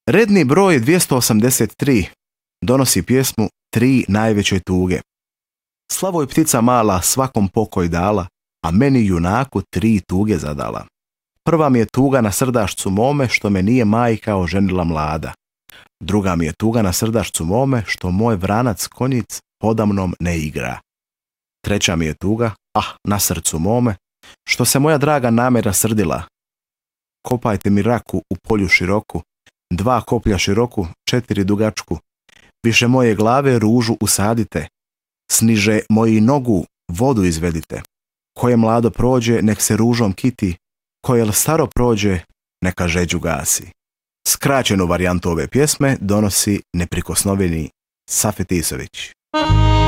Redni broj 283 donosi pjesmu Tri najveće tuge. Slavoj ptica mala svakom pokoj dala, a meni junaku tri tuge zadala. Prva mi je tuga na srdašcu mome, što me nije majka oženila mlada. Druga mi je tuga na srdašcu mome, što moj vranac konjic podamnom ne igra. Treća mi je tuga, na srcu mome, što se moja draga namera srdila. Kopajte mi raku u polju široku, 2 koplja široku, 4 dugačku. Više moje glave ružu usadite, sniže moji nogu vodu izvedite. Koje mlado prođe, nek se ružom kiti, koje staro prođe, neka žeđu gasi. Skraćenu varijantu ove pjesme donosi neprikosnoveni Safet Isović.